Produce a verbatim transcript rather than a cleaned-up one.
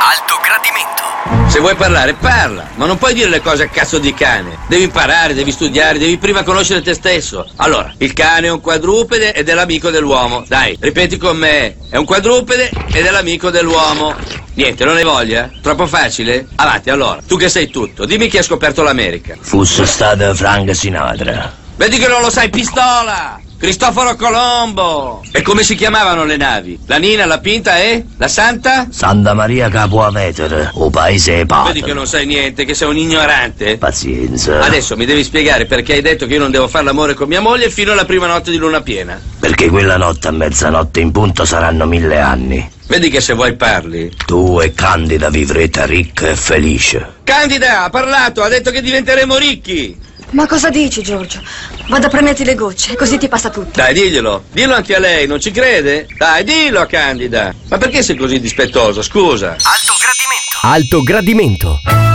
Alto gradimento. Se vuoi parlare, parla, ma non puoi dire le cose a cazzo di cane. Devi imparare, devi studiare, devi prima conoscere te stesso. Allora, il cane è un quadrupede ed è l'amico dell'uomo. Dai, ripeti con me. È un quadrupede ed è l'amico dell'uomo. Niente, non hai voglia? Troppo facile? Avanti, allora. Tu che sei tutto, dimmi chi ha scoperto l'America. Fosse stata Frank Sinatra. Vedi che non lo sai, pistola! Cristoforo Colombo! E come si chiamavano le navi? La Nina, la Pinta e? La Santa? Santa Maria Capuavetere, o paese Patria. Vedi che non sai niente, che sei un ignorante? Pazienza. Adesso mi devi spiegare perché hai detto che io non devo fare l'amore con mia moglie fino alla prima notte di luna piena. Perché quella notte a mezzanotte in punto saranno mille anni. Vedi che se vuoi parli. Tu e Candida vivrete ricca e felice. Candida, ha parlato, ha detto che diventeremo ricchi. Ma cosa dici, Giorgio? Vado a prenderti le gocce, così ti passa tutto. Dai, diglielo. Dillo anche a lei, non ci crede? Dai, dillo a Candida. Ma perché sei così dispettoso, scusa? Alto gradimento. Alto gradimento.